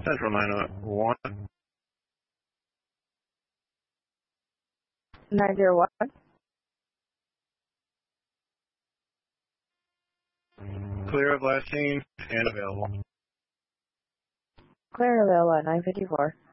Central 901. 901. Clear of last scene and available. Clear available at 954.